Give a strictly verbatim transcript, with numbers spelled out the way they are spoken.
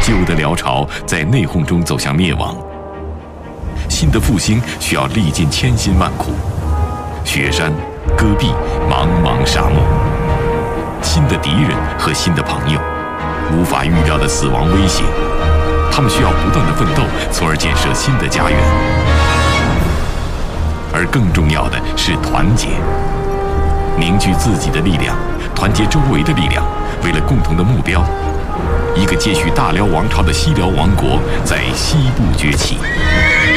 旧的辽朝在内讧中走向灭亡，新的复兴需要历尽千辛万苦，雪山、戈壁、茫茫沙漠，新的敌人和新的朋友，无法预料的死亡威胁，他们需要不断的奋斗，从而建设新的家园。而更重要的是团结，凝聚自己的力量，团结周围的力量，为了共同的目标，一个接续大辽王朝的西辽王国在西部崛起。